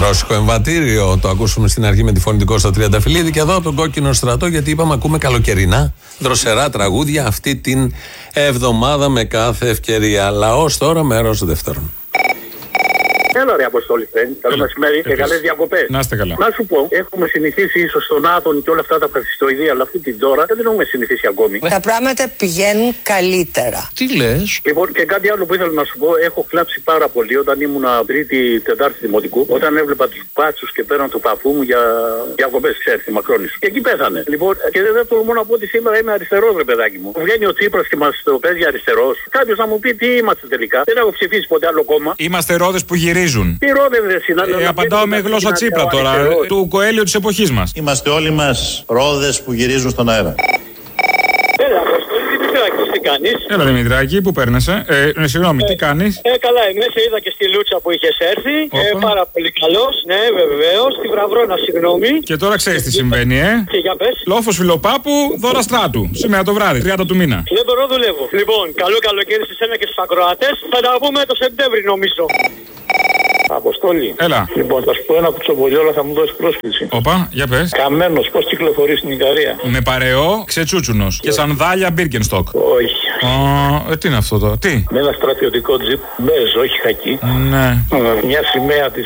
Ρώσικο εμβατήριο. Το ακούσουμε στην αρχή με τη φωνή του Κώστα Τριανταφυλλίδη. Και εδώ από τον Κόκκινο Στρατό, γιατί είπαμε ακούμε καλοκαιρινά, δροσερά τραγούδια αυτή την εβδομάδα με κάθε ευκαιρία. Λαός τώρα, μέρος δεύτερον. Έλα ρε Αποστόλη, καλό μεσημέρι και καλές διακοπές. Να είστε καλά. Να σου πω, έχουμε συνηθίσει ίσως στον Άδων και όλα αυτά τα φασιστοειδεία, αλλά αυτή την τώρα δεν έχουμε συνηθίσει ακόμη. Τα πράγματα πηγαίνουν καλύτερα. Τι λες? Λοιπόν, και κάτι άλλο που ήθελα να σου πω, έχω κλάψει πάρα πολύ όταν ήμουν τρίτη-τετάρτη δημοτικού, όταν έβλεπα τους μπάτσους και πέραν του παππού μου για διακοπές, ξέρεις, τη Μακρόνησο. Και εκεί πέθανε. Λοιπόν, και δεν τολμώ να πω ότι σήμερα είμαι αριστερός, ρε παιδάκι μου. Βγαίνει ο Τσίπρας και μας το παίζει αριστερός. Κάποιος να μου πει τι είμαστε τελικά. Δεν έχω ψηφίσει ποτέ άλλο κόμμα. Είμαστε ρόδες που γυρίζουν. Τι ρόδες δεν συνάδελφε. Απαντάω με γλώσσα Τσίπρα τώρα, του Κοέλιο της εποχής μας. Είμαστε όλοι μας ρόδες που γυρίζουν στον αέρα. Έλα, Αποστόλη, Δημητράκη, τι κάνεις? Έλα Δημητράκη, πού παίρνεσαι? Συγγνώμη, τι κάνεις? Καλά, είμαι. Σε είδα και στη Λούτσα που είχες έρθει. Πάρα πολύ καλός. Ναι, βεβαίως. Στη Βραβρώνα, συγγνώμη. Και τώρα ξέρεις τι συμβαίνει, Και για πες. Λόφος Φιλοπάπου, δώρα Στράτου. Σήμερα το βράδυ, 30 του μήνα. Δεν μπορώ, δουλεύω. Λοιπόν, καλό καλοκαίρι σε εσένα και στους ακροατές. Θα τα πούμε το Σεπτέμβρη, νομίζω. Αποστόλη. Έλα. Λοιπόν, θα σου πω ένα κουτσομπολιόλα, θα μου δώσει πρόσκληση. Όπα, για πες. Καμένος, πώς κυκλοφορεί στην Ικαρία? Με παρεό, ξετσούτσουνος. Και σανδάλια Birkenstock. Όχι. Τι είναι αυτό τώρα, τι? Με ένα στρατιωτικό τζιπ, μπέζ, όχι χακί. Ναι. Μια σημαία της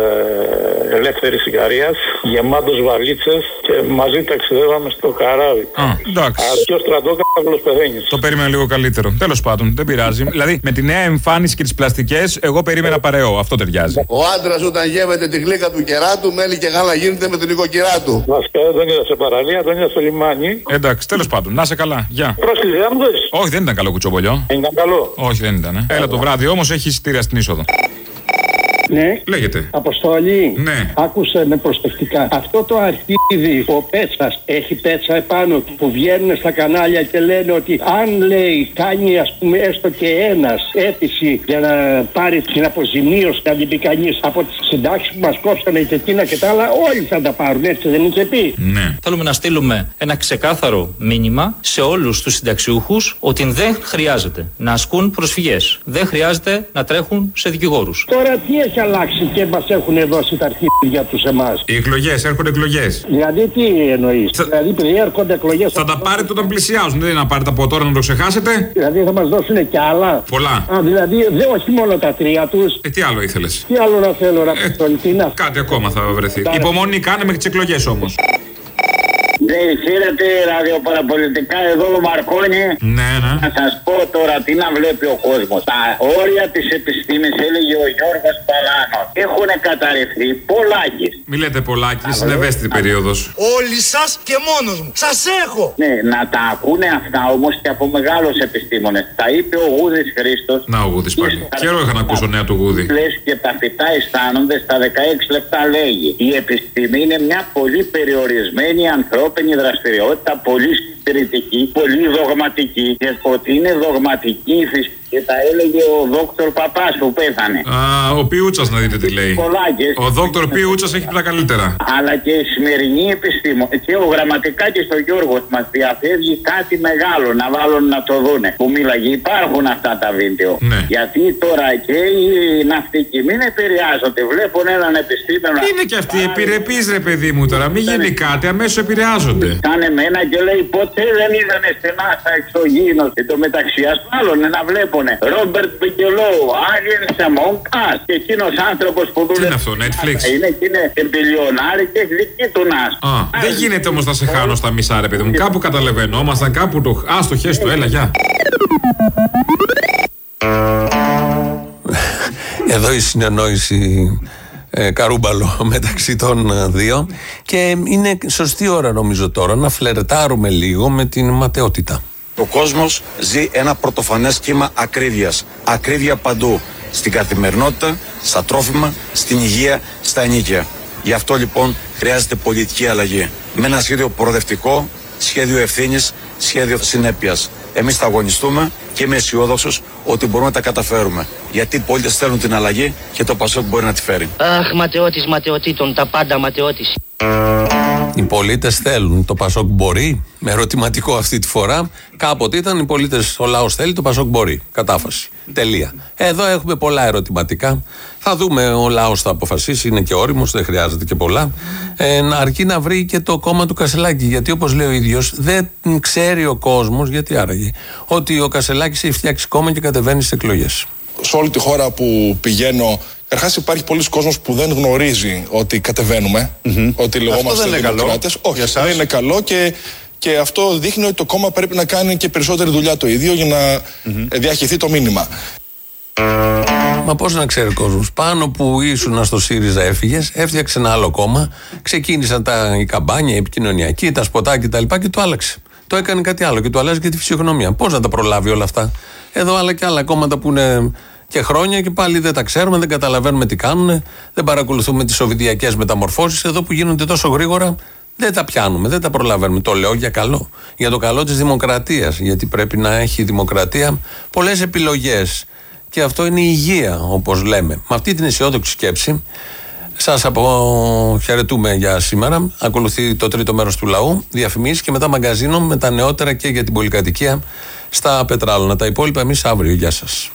ελεύθερης Ικαρίας, γεμάτος βαλίτσες και μαζί ταξιδεύαμε στο καράβι. Εντάξει. Αρκεί ο στρατόκαυλος πεθαίνεις. Το περίμενα λίγο καλύτερο. Τέλος πάντων, δεν πειράζει. Δηλαδή, με τη νέα εμφάνιση και τις πλαστικές, εγώ περίμενα παρεό. Αυτό ταιριάζει. Ο άντρας όταν γεύεται τη γλύκα του κεράτου, μέλι και γάλα γίνεται με την οικοκυρά του. Βασικά δεν είδα σε παραλία, τον είδα στο λιμάνι. Εντάξει, τέλος πάντων, να είσαι καλά. Γεια. Πρόσκληση, δεν μου δώσεις? Όχι, δεν ήταν καλό κουτσομπολιό. Ήταν καλό. Όχι, δεν ήταν. Έλα το βράδυ όμως έχει εισιτήρια στην είσοδο. Ναι. Λέγεται. Αποστόλη. Ναι. Άκουσε με προσεκτικά. Αυτό το αρχίδι, ο Πέτσας, έχει πέτσα επάνω του που βγαίνουν στα κανάλια και λένε ότι αν λέει κάνει ας πούμε έστω και ένας αίτηση για να πάρει την αποζημίωση να την πει κανείς από τις συντάξεις που μας κόψανε και εκείνα και τα άλλα, όλοι θα τα πάρουν, έτσι δεν είχε πει? Ναι. Θέλουμε να στείλουμε ένα ξεκάθαρο μήνυμα σε όλους τους συνταξιούχους ότι δεν χρειάζεται να ασκούν προσφυγές. Δεν χρειάζεται να τρέχουν σε δικηγόρους. Τώρα τι έχει αλλάξει και μας έχουν δώσει τα αρχίδια τους εμάς? Οι εκλογές, έρχονται εκλογές. Δηλαδή τι εννοείς? Δηλαδή επειδή έρχονται εκλογές Θα τα πάρετε όταν πλησιάζουν. Δεν είναι να πάρετε από τώρα να το ξεχάσετε. Δηλαδή θα μας δώσουν και άλλα. Πολλά. Δηλαδή όχι μόνο τα τρία τους. Τι άλλο ήθελες? Τι άλλο να θέλω, Αποστολή? Κάτι ακόμα θα βρεθεί. Υπομονή κάνε μέχρι τις εκλογές όμως. Ναι, χαίρετε ραδιοπαραπολιτικά, εδώ ο Μαρκόνι. Ναι. Να σας πω τώρα τι να βλέπει ο κόσμος. Τα όρια της επιστήμης, έλεγε ο Γιώργος Παλάνος, έχουν καταρρευθεί πολλάκις. Μη λέτε πολλάκις, είναι ευαίσθητη περίοδος. Όλοι σας και μόνος μου. Σας έχω. Ναι, να τα ακούνε αυτά όμως και από μεγάλους επιστήμονες. Τα είπε ο Γούδης Χρήστος. Να ο Γούδης πάλι. Καιρό είχα να ακούσω νέα του Γούδη. Λες και τα φυτά αισθάνονται στα 16 λεπτά, λέγει. Η επιστήμη είναι μια πολύ περιορισμένη ανθρώπινη δραστηριότητα, πολύ συντηρητική, πολύ δογματική, και ότι είναι δογματική η φυσική. Και τα έλεγε ο δόκτωρ Παπάς που πέθανε. Ο Πιούτσας να δείτε τι λέει. Πολλάκες. Ο δόκτωρ Πιούτσας έχει πει τα καλύτερα. Αλλά και η σημερινή επιστήμη. Και ο γραμματικά και στο Γιώργο μας διαφεύγει κάτι μεγάλο να βάλουν να το δούνε. Που μίλαγε, υπάρχουν αυτά τα βίντεο. Ναι. Γιατί τώρα και οι ναυτικοί μην επηρεάζονται. Βλέπουν έναν επιστήμονα. Είναι και αυτοί επιρρεπείς ρε παιδί μου τώρα. Μην γίνει κάτι, αμέσως επηρεάζονται. Κάνε μένα και λέει ποτέ δεν είδανε στενά στα εξωγήινος. Και το μεταξύ ασφάλωνε να βλέπουνε. Ρόμπερτ Μπικελόου, Άγιεν Σαμόγκας. Και εκείνος άνθρωπος που δούλευε. Τι είναι αυτό, Netflix? Είναι μπιλιονάρι και έχει δική του νάση. Δεν γίνεται όμως να σε χάνω στα μισά ρε παιδί μου. Κάπου καταλαβαίνόμασταν, κάπου το. Άστο, χέστο, έλα, γεια. Εδώ η συνεννόηση καρούμπαλο μεταξύ των δύο. Και είναι σωστή ώρα νομίζω τώρα να φλερτάρουμε λίγο με την ματαιότητα. Ο κόσμος ζει ένα πρωτοφανές κύμα ακρίβειας. Ακρίβεια παντού. Στην καθημερινότητα, στα τρόφιμα, στην υγεία, στα ενοίκια. Γι' αυτό λοιπόν χρειάζεται πολιτική αλλαγή. Με ένα σχέδιο προοδευτικό, σχέδιο ευθύνης, σχέδιο συνέπειας. Εμείς θα αγωνιστούμε και είμαι αισιόδοξος ότι μπορούμε να τα καταφέρουμε. Γιατί οι πολίτες θέλουν την αλλαγή και το ΠΑΣΟΚ μπορεί να τη φέρει. Αχ, ματαιώτης ματαιωτήτων, τα πάντα ματαιώτης. Οι πολίτες θέλουν. Το Πασόκ μπορεί. Με ερωτηματικό αυτή τη φορά. Κάποτε ήταν οι πολίτες, ο λαός θέλει, το Πασόκ μπορεί. Κατάφαση. Τελεία. Εδώ έχουμε πολλά ερωτηματικά. Θα δούμε, ο λαός θα αποφασίσει. Είναι και όριμος, δεν χρειάζεται και πολλά. Αρκεί να βρει και το κόμμα του Κασελάκη. Γιατί όπως λέει ο ίδιος, δεν ξέρει ο κόσμος, γιατί άραγε, ότι ο Κασελάκης έχει φτιάξει κόμμα και κατεβαίνει στις εκλογές. Σε όλη τη χώρα που πηγαίνω, καταρχάς υπάρχει πολλοί κόσμος που δεν γνωρίζει ότι κατεβαίνουμε, ότι λεγόμαστε δημοκράτες. Όχι, δεν είναι καλό και αυτό δείχνει ότι το κόμμα πρέπει να κάνει και περισσότερη δουλειά το ίδιο για να διαχειριστεί το μήνυμα. Μα πώς να ξέρει ο κόσμος? Πάνω που ήσουν στο ΣΥΡΙΖΑ έφυγες, έφτιαξε ένα άλλο κόμμα, ξεκίνησαν η καμπάνια, η επικοινωνιακή, τα σποτάκια κτλ. Και το άλλαξε. Το έκανε κάτι άλλο και το αλλάζει και τη φυσιογνωμία. Πώς να τα προλάβει όλα αυτά? Εδώ άλλα και άλλα κόμματα που είναι και χρόνια και πάλι δεν τα ξέρουμε, δεν καταλαβαίνουμε τι κάνουν, δεν παρακολουθούμε τις σοβιετιακές μεταμορφώσεις. Εδώ που γίνονται τόσο γρήγορα δεν τα πιάνουμε, δεν τα προλαβαίνουμε. Το λέω για καλό. Για το καλό της δημοκρατίας. Γιατί πρέπει να έχει η δημοκρατία πολλές επιλογές. Και αυτό είναι η υγεία, όπως λέμε. Με αυτή την αισιόδοξη σκέψη, σας αποχαιρετούμε για σήμερα. Ακολουθεί το τρίτο μέρος του λαού, διαφημίσεις και μετά μαγκαζίνο με τα νεότερα και για την πολυκατοικία στα Πετράλωνα. Τα υπόλοιπα εμείς αύριο. Γεια σας.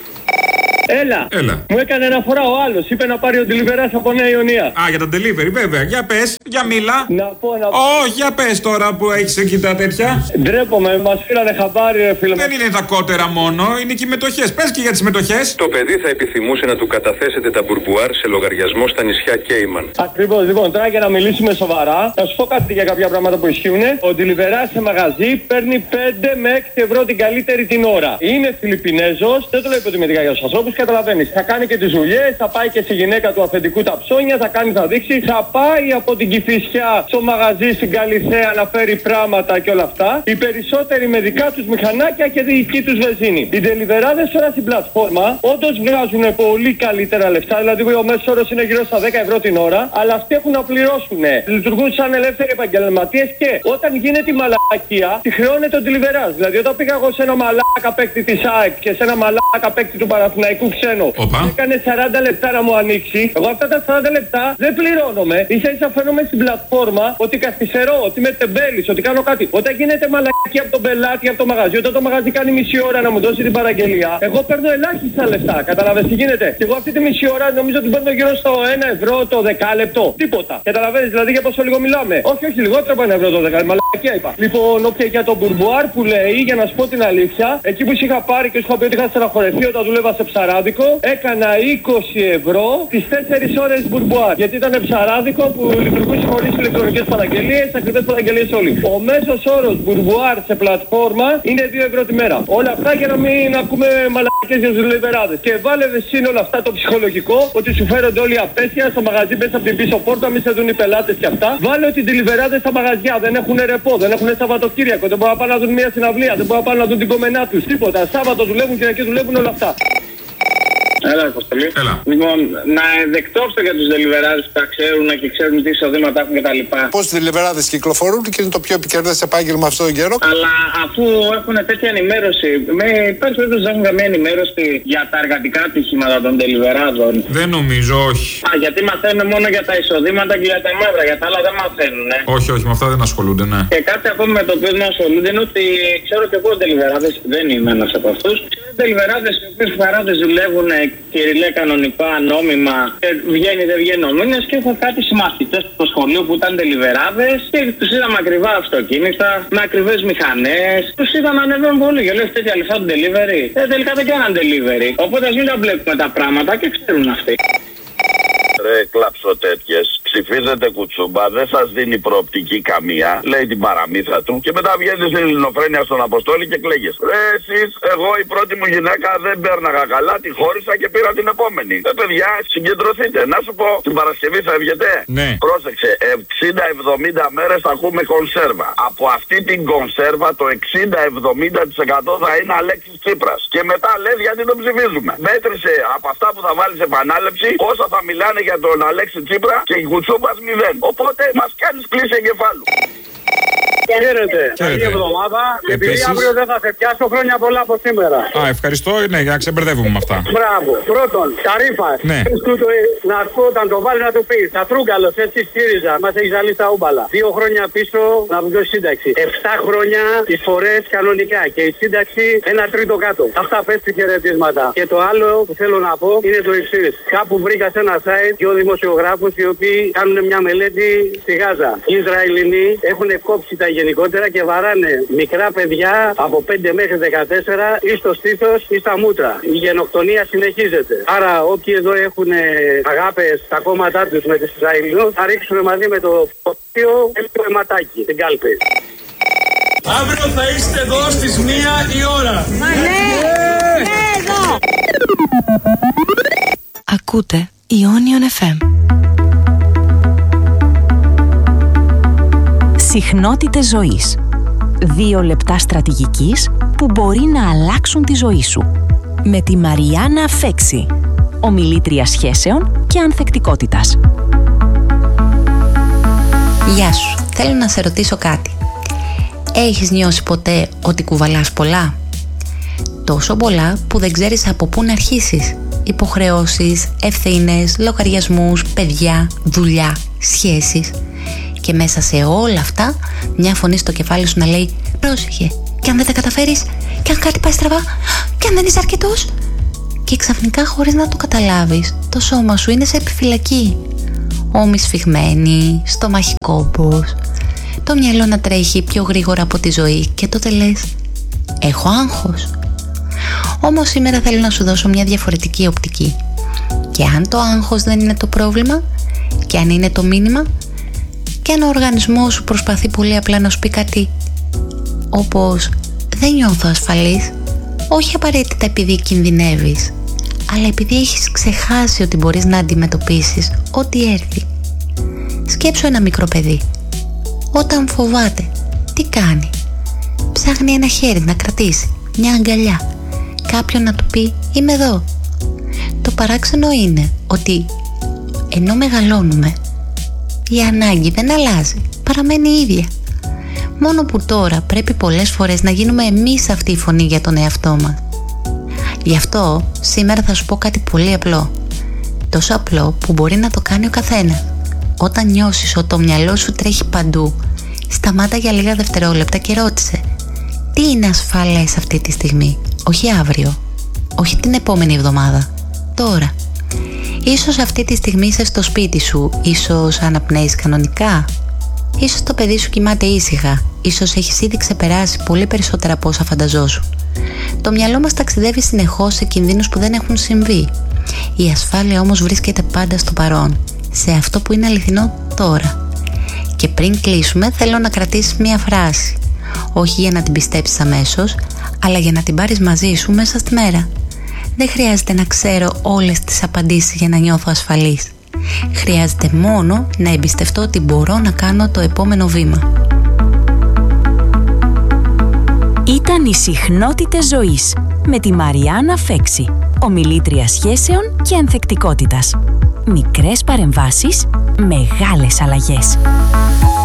Έλα. Μου έκανε αναφορά ο άλλος. Είπε να πάρει ο Ντελιβεράς από Νέα Ιωνία. Α, για το delivery, βέβαια. Για πες, για μίλα. Να πω. Όχι, για πες τώρα που έχεις εκεί τα τέτοια. Ντρέπομαι, μας φύλανε χαμπάρι, ρε φίλε. Δεν είναι τα κότερα μόνο, είναι και οι μετοχές. Πες και για τις μετοχές. Το παιδί θα επιθυμούσε να του καταθέσετε τα μπουρμπουάρ σε λογαριασμό στα νησιά Κέιμαν. Ακριβώς, λοιπόν, τώρα για να μιλήσουμε σοβαρά, θα σου πω κάτι για κάποια πράγματα που ισχύουν. Ο Ντελιβεράς σε μαγαζί παίρνει 5 με 6 ευρώ την καλύτερη την ώρα. Είναι Φιλιππινέζος, δεν το λέω υποτιμητικά για τους ανθρώπους. Καταλαβαίνεις. Θα κάνει και τις δουλειές, θα πάει και στη γυναίκα του αφεντικού τα ψώνια, θα κάνει, θα δείξει. Θα πάει από την Κηφισιά στο μαγαζί στην Καλιθέα να φέρει πράγματα και όλα αυτά. Οι περισσότεροι με δικά τους μηχανάκια και δική τους βενζίνη. Οι ντελιβεράδες τώρα στην πλατφόρμα όντως βγάζουν πολύ καλύτερα λεφτά. Δηλαδή ο μέσος όρος είναι γύρω στα 10 ευρώ την ώρα, αλλά αυτοί έχουν να πληρώσουν. Λειτουργούν σαν ελεύθεροι επαγγελματίες και όταν γίνεται η μαλακία, τη χρεώνεται ο ντελιβεράς. Δηλαδή όταν πήγα εγώ σε ένα μαλάκα παίκτη της ΑΕΚ και σε ένα μαλάκα παίκτη του Παναθηναϊκού ξένο. Έκανε 40 λεπτά να μου ανοίξει. Εγώ αυτά τα 40 λεπτά δεν πληρώνομαι. Ίσα-ίσα φαίνομαι στην πλατφόρμα ότι καθυστερώ, ότι είμαι τεμπέλης, ότι κάνω κάτι. Όταν γίνεται μαλακή από τον πελάτη, από το μαγαζί, όταν το μαγαζί κάνει μισή ώρα να μου δώσει την παραγγελία, εγώ παίρνω ελάχιστα λεφτά. Καταλαβαίνεις τι γίνεται? Και εγώ αυτή τη μισή ώρα νομίζω ότι παίρνω γύρω στο 1 ευρώ το δεκάλεπτο. Τίποτα. Καταλαβαίνεις δηλαδή για πόσο λίγο μιλάμε? Όχι, λιγότερο από 1 ευρώ το δεκάλεπτο. Μαλακία είπα. Λοιπόν, okay, για τον μπουρμπουάρ που λέει, για να σου πω την αλήθεια, εκεί που είχα πάρει και σου είχα πει ότι είχα στεναχωρεθεί όταν δούλευα σε ψαράδικο, έκανα 20 ευρώ τις 4 ώρες μπουρμπουάρ. Γιατί ήταν ψαράδικο που λειτουργούσε χωρίς ηλεκτρονικές παραγγελίες, ακριβές παραγγελίες όλοι. Ο μέσος όρος μπουρμπουάρ σε πλατφόρμα είναι 2 ευρώ τη μέρα. Όλα αυτά για να μην ακούμε μαλακές για τους ντελιβεράδες. Και βάλε σύνολα αυτά το ψυχολογικό, ότι σου φέρονται όλοι απέσια στο μαγαζί, πες από την πίσω πόρτα, μη σε δουν οι πελάτες και αυτά. Βάλε ότι οι ντελιβεράδες στα μαγαζιά δεν έχουν ρεπό, δεν έχουν Σαββατοκύριακο, δεν μπορούν να πάνε να δουν μια συναυλία, δεν μπορούν να πάνε να δουν την κομμενά τους. Τίποτα. Σάββατο δουλεύουν, Κυριακή δουλεύουν, όλα αυτά. Έλα, Αποστολή. Λοιπόν, να δεκτώστε για τους ντελιβεράδες που τα ξέρουν και ξέρουν τι εισοδήματα έχουν κτλ. Πώς οι ντελιβεράδες κυκλοφορούν και είναι το πιο επικερδές επάγγελμα αυτόν τον καιρό. Αλλά αφού έχουν τέτοια ενημέρωση, υπάρχει περίπτωση να έχουν καμία ενημέρωση για τα εργατικά ατυχήματα των ντελιβεράδων? Δεν νομίζω, όχι. Γιατί μαθαίνουν μόνο για τα εισοδήματα και για τα μαύρα, για τα άλλα δεν μαθαίνουν. Όχι, με αυτά δεν ασχολούνται, ναι. Και κάτι ακόμη με το οποίο δεν ασχολούνται είναι ότι ξέρω και εγώ ντελιβεράδες, δεν είμαι ένας από αυτούς. Ξέρω ντελιβεράδες οι οποίοι χαράδες δουλεύουν κυριλέ κανονικά, νόμιμα, και δεν βγαίνει ο μήνες και έχω κάτι συμμαθητές στο σχολείο που ήταν ντελιβεράδες και τους είδαμε ακριβά αυτοκίνητα, με ακριβές μηχανές. Τους είδαμε να ανεβαίνουν πολύ και λέω τέτοια λεφτά του delivery. Τελικά δεν κάναν delivery. Οπότε ας μην τα βλέπουμε τα πράγματα και ξέρουν αυτοί. Ρε κλάψω τέτοιες. Ψηφίζετε κουτσούμπα, δεν σας δίνει προοπτική καμία. Λέει την παραμύθα του και μετά βγαίνει στην ελληνοφρένεια στον Αποστόλη και κλαίγες. Ρε εσείς, εγώ η πρώτη μου γυναίκα δεν πέρναγα καλά, τη χώρισα και πήρα την επόμενη. Παιδιά, συγκεντρωθείτε. Να σου πω, την Παρασκευή θα βγετε. Ναι. Πρόσεξε, 60-70 μέρες θα ακούμε κονσέρβα. Από αυτή την κονσέρβα το 60-70% θα είναι Αλέξης Τσίπρας. Και μετά λέει γιατί τον ψηφίζουμε. Μέτρησε από αυτά που θα βάλεις επανάληψη, όσα θα μιλάνε για τον Αλέξη Τσίπρα και η κουτσούμπας 0. Οπότε μας κάνεις πλήση εγκεφάλου. Χαίρετε. Καλή εβδομάδα. Επειδή αύριο δεν θα σε πιάσω, χρόνια πολλά από σήμερα. Α, ευχαριστώ. Ναι, για να ξεμπερδεύουμε με αυτά. Μπράβο. Πρώτον, Ταρίφα. Ναι. Να σου πω, όταν το βάλει να του πει. Θα Τρούγκαλο, έτσι ΣΥΡΙΖΑ. Μα έχει ζαλίσει τα ούμπαλα. 2 χρόνια πίσω να του δώσει σύνταξη. 7 χρόνια τις φορές κανονικά. Και η σύνταξη 1/3 κάτω. Αυτά πες του χαιρετίσματα. Και το άλλο που θέλω να πω είναι το εξής. Κάπου βρήκα σε ένα site 2 δημοσιογράφους οι οποίοι κάνουν μια μελέτη στη Γάζα. Οι Ισραηλινοί έχουν κόψει τα γενικότερα και βαράνε μικρά παιδιά από 5 μέχρι 14 ή στο στήθος ή στα μούτρα. Η γενοκτονία συνεχίζεται. Άρα όποιοι εδώ έχουν αγάπες στα κόμματά τους με τους Ισραηλινούς θα ρίξουν μαζί με το πορτίο το αιματάκι στην κάλπη. Αύριο θα είστε εδώ στις 1 η ώρα. Ναι, εδώ. Ακούτε Ionion FM. Συχνότητες ζωής. 2 λεπτά στρατηγικής που μπορεί να αλλάξουν τη ζωή σου. Με τη Μαριάννα Φέξη, ομιλήτρια σχέσεων και ανθεκτικότητας. Γεια σου, θέλω να σε ρωτήσω κάτι. Έχεις νιώσει ποτέ ότι κουβαλάς πολλά? Τόσο πολλά που δεν ξέρεις από πού να αρχίσεις. Υποχρεώσεις, ευθύνες, λογαριασμούς, παιδιά, δουλειά, σχέσεις. Και μέσα σε όλα αυτά μια φωνή στο κεφάλι σου να λέει πρόσεχε, και αν δεν τα καταφέρεις, και αν κάτι πάει στραβά, και αν δεν είσαι αρκετός. Και ξαφνικά, χωρίς να το καταλάβεις, το σώμα σου είναι σε επιφυλακή. Ώμοι σφιγμένοι, στομαχικόμπος, το μυαλό να τρέχει πιο γρήγορα από τη ζωή και τότε λες έχω άγχος. Όμως σήμερα θέλω να σου δώσω μια διαφορετική οπτική. Και αν το άγχος δεν είναι το πρόβλημα, και αν είναι το μήνυμα, και αν ο οργανισμός σου προσπαθεί πολύ απλά να σου πει κάτι όπως δεν νιώθω ασφαλής, όχι απαραίτητα επειδή κινδυνεύεις, αλλά επειδή έχεις ξεχάσει ότι μπορείς να αντιμετωπίσεις ό,τι έρθει. Σκέψου ένα μικρό παιδί. Όταν φοβάται, τι κάνει? Ψάχνει ένα χέρι να κρατήσει, μια αγκαλιά, κάποιον να του πει είμαι εδώ. Το παράξενο είναι ότι ενώ μεγαλώνουμε, η ανάγκη δεν αλλάζει, παραμένει η ίδια. Μόνο που τώρα πρέπει πολλές φορές να γίνουμε εμείς αυτή η φωνή για τον εαυτό μας. Γι' αυτό σήμερα θα σου πω κάτι πολύ απλό. Τόσο απλό που μπορεί να το κάνει ο καθένας. Όταν νιώσεις ότι το μυαλό σου τρέχει παντού, σταμάτα για λίγα δευτερόλεπτα και ρώτησε τι είναι ασφαλές αυτή τη στιγμή, όχι αύριο, όχι την επόμενη εβδομάδα, τώρα. Ίσως αυτή τη στιγμή είσαι στο σπίτι σου, ίσως αναπνέεις κανονικά, ίσως το παιδί σου κοιμάται ήσυχα, ίσως έχεις ήδη ξεπεράσει πολύ περισσότερα από όσα φανταζόσουν. Το μυαλό μας ταξιδεύει συνεχώς σε κινδύνους που δεν έχουν συμβεί. Η ασφάλεια όμως βρίσκεται πάντα στο παρόν, σε αυτό που είναι αληθινό τώρα. Και πριν κλείσουμε θέλω να κρατήσεις μία φράση, όχι για να την πιστέψεις αμέσως, αλλά για να την πάρεις μαζί σου μέσα στη μέρα. Δεν χρειάζεται να ξέρω όλες τις απαντήσεις για να νιώθω ασφαλής. Χρειάζεται μόνο να εμπιστευτώ ότι μπορώ να κάνω το επόμενο βήμα. Ήταν οι συχνότητες ζωής με τη Μαριάννα Φέξη, ομιλήτρια σχέσεων και ανθεκτικότητας. Μικρές παρεμβάσεις, μεγάλες αλλαγές.